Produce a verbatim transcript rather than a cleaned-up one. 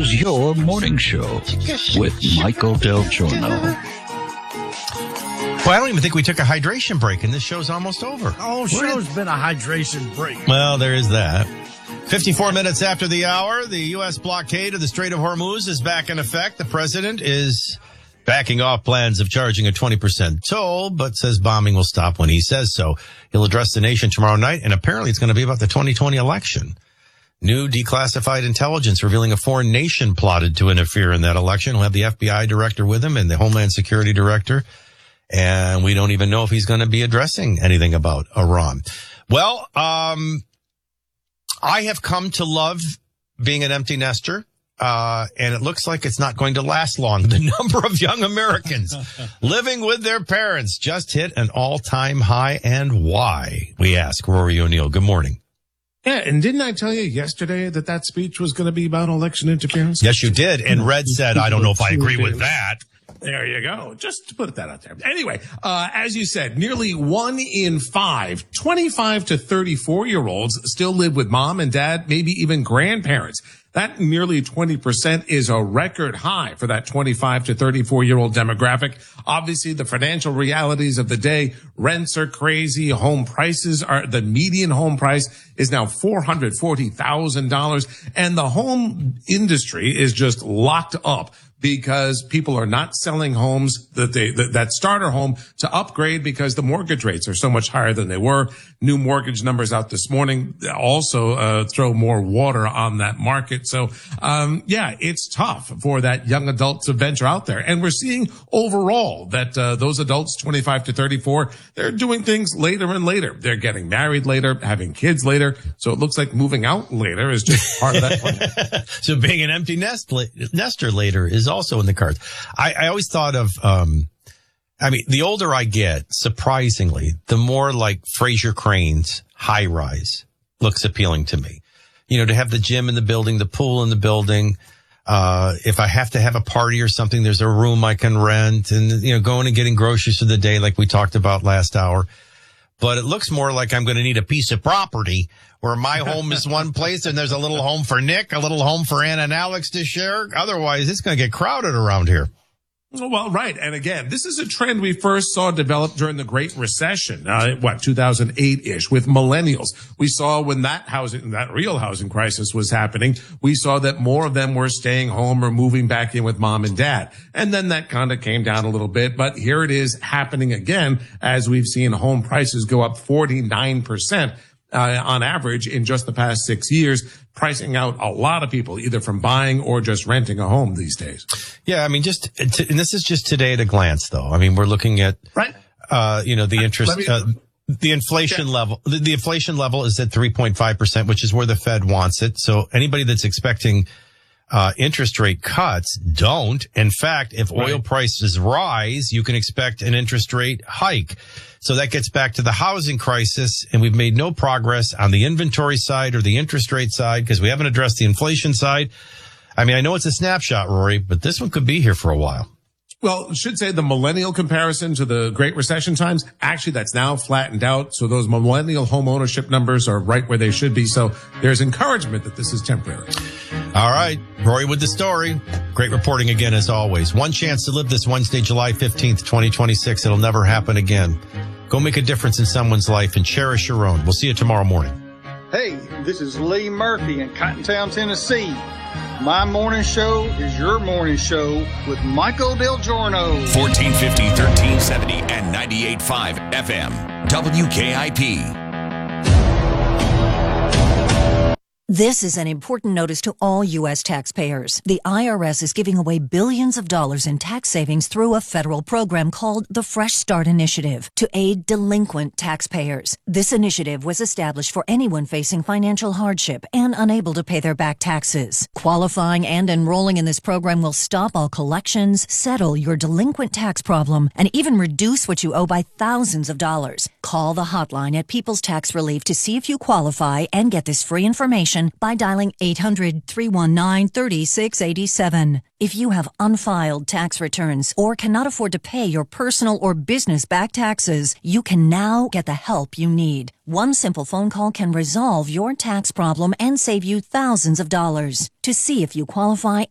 Here's your morning show with Michael Del Giorno. Well, I don't even think we took a hydration break, and this show's almost over. The whole show's been a hydration break. Well, there is that. fifty-four minutes after the hour, the U S blockade of the Strait of Hormuz is back in effect. The president is backing off plans of charging a twenty percent toll, but says bombing will stop when he says so. He'll address the nation tomorrow night, and apparently it's going to be about the twenty twenty election. New declassified intelligence revealing a foreign nation plotted to interfere in that election. He'll have the F B I director with him and the Homeland Security director. And we don't even know if he's going to be addressing anything about Iran. Well, um, I have come to love being an empty nester. Uh, and it looks like it's not going to last long. The number of young Americans living with their parents just hit an all-time high. And why? We ask Rory O'Neill. Good morning. Yeah, and didn't I tell you yesterday that that speech was going to be about election interference? Yes, you did. And Red said, I don't know if I agree with that. There you go. Just to put that out there. Anyway, uh, as you said, nearly one in five twenty-five to thirty-four year olds still live with mom and dad, maybe even grandparents. That nearly twenty percent is a record high for that twenty-five to thirty-four year old demographic. Obviously, the financial realities of the day, rents are crazy. Home prices are, the median home price is now four hundred forty thousand dollars. And the home industry is just locked up because people are not selling homes that they, that, that starter home to upgrade because the mortgage rates are so much higher than they were. New mortgage numbers out this morning also, uh, throw more water on that market. So, um, yeah, it's tough for that young adult to venture out there. And we're seeing overall that, uh, those adults, twenty-five to thirty-four, they're doing things later and later. They're getting married later, having kids later. So it looks like moving out later is just part of that plan. So being an empty nest, nester later is also in the cards. I, I always thought of, um, I mean, the older I get, surprisingly, the more like Fraser Crane's high rise looks appealing to me. You know, to have the gym in the building, the pool in the building. Uh, if I have to have a party or something, there's a room I can rent and, you know, going and getting groceries for the day like we talked about last hour. But it looks more like I'm going to need a piece of property where my home is one place and there's a little home for Nick, a little home for Ann and Alex to share. Otherwise, it's going to get crowded around here. Well, right. And again, this is a trend we first saw develop during the Great Recession, uh, what, two thousand eight-ish with millennials. We saw when that housing, that real housing crisis was happening, we saw that more of them were staying home or moving back in with mom and dad. And then that kind of came down a little bit, but here it is happening again as we've seen home prices go up forty-nine percent. Uh, on average in just the past six years, pricing out a lot of people either from buying or just renting a home these days. Yeah, I mean, just, t- and this is just today at a glance, though. I mean, we're looking at, right. uh, you know, the interest, me, uh, the inflation yeah. level, the, the inflation level is at three point five percent, which is where the Fed wants it. So anybody that's expecting Uh, interest rate cuts don't. In fact, if right. oil prices rise, you can expect an interest rate hike. So that gets back to the housing crisis, and we've made no progress on the inventory side or the interest rate side because we haven't addressed the inflation side. I mean, I know it's a snapshot, Rory, but this one could be here for a while. Well, I should say the millennial comparison to the Great Recession times, actually that's now flattened out. So those millennial home ownership numbers are right where they should be. So there's encouragement that this is temporary. All right. Rory with the story. Great reporting again, as always. One chance to live this Wednesday, July fifteenth, twenty twenty-six. It'll never happen again. Go make a difference in someone's life and cherish your own. We'll see you tomorrow morning. Hey, this is Lee Murphy in Cottontown, Tennessee. My morning show is your morning show with Michael Del Giorno. fourteen fifty, thirteen seventy, and ninety-eight point five F M. W K I P. This is an important notice to all U S taxpayers. The I R S is giving away billions of dollars in tax savings through a federal program called the Fresh Start Initiative to aid delinquent taxpayers. This initiative was established for anyone facing financial hardship and unable to pay their back taxes. Qualifying and enrolling in this program will stop all collections, settle your delinquent tax problem, and even reduce what you owe by thousands of dollars. Call the hotline at People's Tax Relief to see if you qualify and get this free information by dialing eight hundred, three one nine, three six eight seven. If you have unfiled tax returns or cannot afford to pay your personal or business back taxes, you can now get the help you need. One simple phone call can resolve your tax problem and save you thousands of dollars. To see if you qualify